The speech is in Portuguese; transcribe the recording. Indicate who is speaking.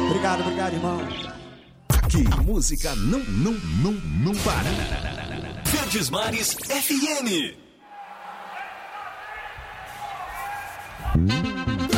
Speaker 1: Obrigado, obrigado, irmão.
Speaker 2: Aqui, música não para. Verdes Mares FM.